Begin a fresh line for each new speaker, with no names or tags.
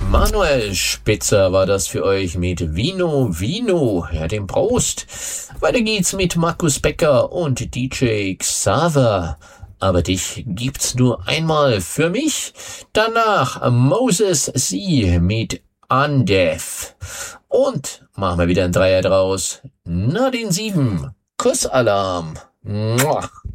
Manuel Spitzer war das für euch mit Vino Vino, ja, dem Prost. Weiter geht's mit Markus Becker und DJ Xaver. Aber dich gibt's nur einmal für mich. Danach Moses C. mit Undef. Und machen wir wieder ein Dreier draus. Na den 7. Kussalarm. Mua.